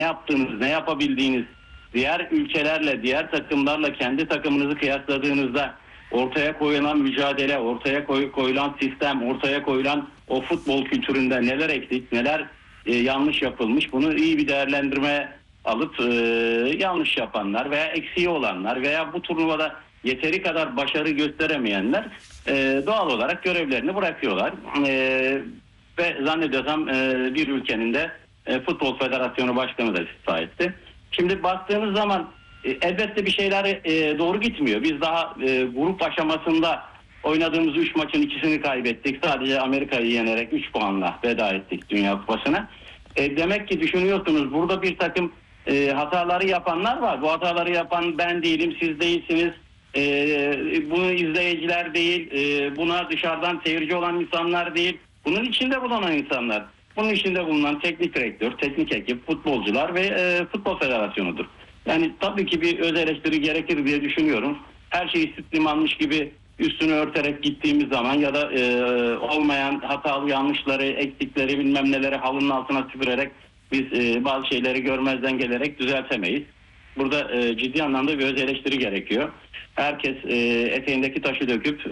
yaptığınız, ne yapabildiğiniz, diğer ülkelerle, diğer takımlarla kendi takımınızı kıyasladığınızda ortaya koyulan mücadele, ortaya koyulan sistem, ortaya koyulan o futbol kültüründe neler eksik, neler yanlış yapılmış, bunu iyi bir değerlendirme alıp yanlış yapanlar veya eksiği olanlar veya bu turnuvada yeteri kadar başarı gösteremeyenler doğal olarak görevlerini bırakıyorlar. Ve zannediyorsam bir ülkenin de Futbol Federasyonu Başkanı da istifa etti. Şimdi baktığınız zaman elbette bir şeyler doğru gitmiyor. Biz daha grup aşamasında oynadığımız 3 maçın ikisini kaybettik. Sadece Amerika'yı yenerek 3 puanla veda ettik Dünya Kupası'na. Demek ki düşünüyorsunuz burada bir takım hataları yapanlar var. Bu hataları yapan ben değilim, siz değilsiniz. Bunu izleyiciler değil, buna dışarıdan seyirci olan insanlar değil. Bunun içinde bulunan insanlar. Bunun içinde bulunan teknik direktör, teknik ekip, futbolcular ve Futbol Federasyonu'dur. Yani tabii ki bir öz eleştiri gerekir diye düşünüyorum. Her şeyi süt limanmış gibi üstünü örterek gittiğimiz zaman ya da olmayan hatalı yanlışları, eksikleri bilmem neleri halının altına süpürerek biz bazı şeyleri görmezden gelerek düzeltemeyiz. Burada ciddi anlamda bir öz eleştiri gerekiyor. Herkes eteğindeki taşı döküp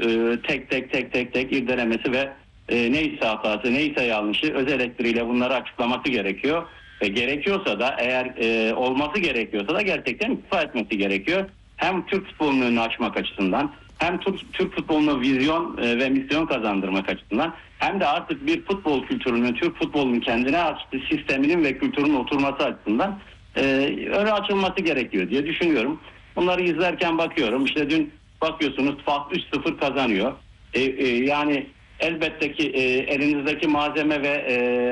tek tek irdelemesi ve neyse hatası, neyse yanlışı öz eleştiriyle bunları açıklaması gerekiyor. Ve gerekiyorsa da eğer olması gerekiyorsa da gerçekten istifa etmesi gerekiyor. Hem Türk futbolunun önünü açmak açısından, hem Türk futboluna vizyon ve misyon kazandırmak açısından, hem de artık bir futbol kültürünün, Türk futbolunun kendine has sisteminin ve kültürünün oturması açısından önü açılması gerekiyor diye düşünüyorum. Bunları izlerken bakıyorum. İşte dün bakıyorsunuz FAS 3-0 kazanıyor. Yani elbette ki elinizdeki malzeme ve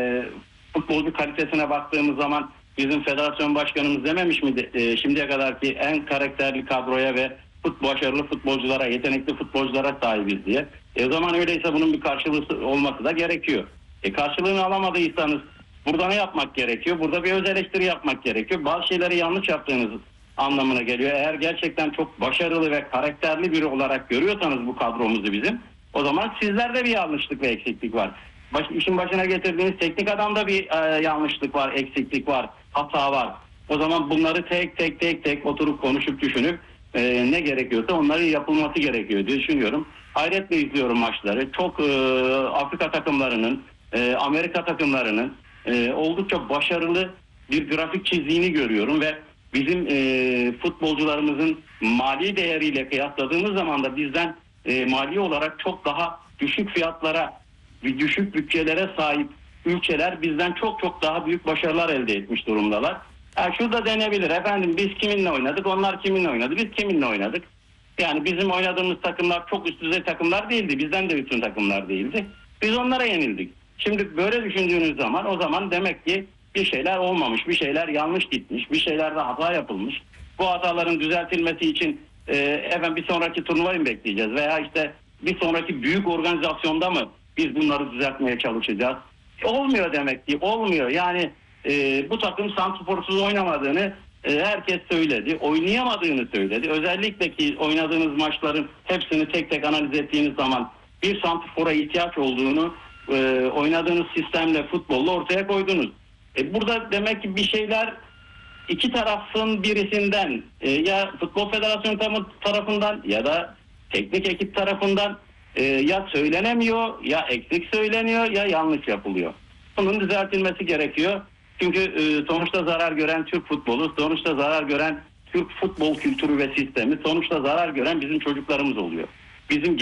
futbolcu kalitesine baktığımız zaman bizim federasyon başkanımız dememiş mi şimdiye kadarki en karakterli kadroya ve başarılı futbolculara, yetenekli futbolculara sahibiz diye. O zaman öyleyse bunun bir karşılığı olması da gerekiyor. Karşılığını alamadıysanız burada ne yapmak gerekiyor? Burada bir öz eleştiri yapmak gerekiyor. Bazı şeyleri yanlış yaptığınız anlamına geliyor. Eğer gerçekten çok başarılı ve karakterli biri olarak görüyorsanız bu kadromuzu bizim, o zaman sizlerde bir yanlışlık ve eksiklik var. İşin başına getirdiğiniz teknik adamda bir yanlışlık var, eksiklik var, hata var. O zaman bunları tek oturup konuşup düşünüp ne gerekiyorsa onların yapılması gerekiyor diye düşünüyorum. Hayretle izliyorum maçları. Çok Afrika takımlarının, Amerika takımlarının oldukça başarılı bir grafik çizdiğini görüyorum ve bizim futbolcularımızın mali değeriyle kıyasladığımız zaman da bizden mali olarak çok daha düşük fiyatlara, düşük bütçelere sahip ülkeler bizden çok daha büyük başarılar elde etmiş durumdalar. Yani şurada denebilir, efendim biz kiminle oynadık, onlar kiminle oynadı, biz kiminle oynadık. Yani bizim oynadığımız takımlar çok üst düzey takımlar değildi, bizden de üstün takımlar değildi. Biz onlara yenildik. Şimdi böyle düşündüğünüz zaman o zaman demek ki bir şeyler olmamış, bir şeyler yanlış gitmiş, bir şeylerde hata yapılmış. Bu hataların düzeltilmesi için efendim bir sonraki turnuvayı mı bekleyeceğiz veya işte bir sonraki büyük organizasyonda mı biz bunları düzeltmeye çalışacağız? Olmuyor demek ki, olmuyor. Yani bu takım santrforsuz oynamadığını herkes söyledi. Oynayamadığını söyledi. Özellikle ki oynadığınız maçların hepsini tek analiz ettiğiniz zaman bir santrfora ihtiyaç olduğunu oynadığınız sistemle, futbolla ortaya koydunuz. Burada demek ki bir şeyler iki tarafın birisinden ya Futbol Federasyonu tarafından ya da teknik ekip tarafından ya söylenemiyor, ya eksik söyleniyor, ya yanlış yapılıyor. Bunun düzeltilmesi gerekiyor. Çünkü sonuçta zarar gören Türk futbolu, sonuçta zarar gören Türk futbol kültürü ve sistemi, sonuçta zarar gören bizim çocuklarımız oluyor. Bizim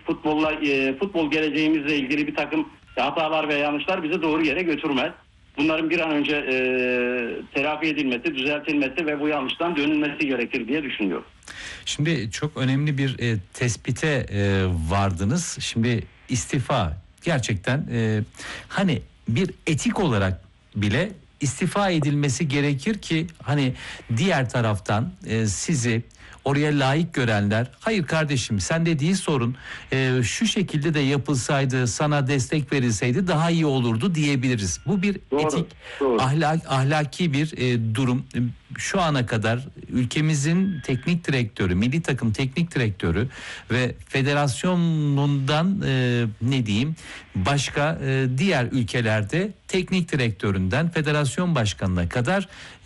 futbol geleceğimizle ilgili bir takım hatalar ve yanlışlar bizi doğru yere götürmez. Bunların bir an önce telafi edilmesi, düzeltilmesi ve bu yanlıştan dönülmesi gerekir diye düşünüyorum. Şimdi çok önemli bir tespite vardınız. Şimdi istifa gerçekten hani bir etik olarak bile istifa edilmesi gerekir ki hani diğer taraftan sizi oraya layık görenler hayır kardeşim sen de değil sorun şu şekilde de yapılsaydı sana destek verilseydi daha iyi olurdu diyebiliriz. Bu bir etik ahlaki bir durum. şu ana kadar ülkemizin teknik direktörü, milli takım teknik direktörü ve federasyonundan ne diyeyim başka diğer ülkelerde teknik direktöründen federasyon başkanına kadar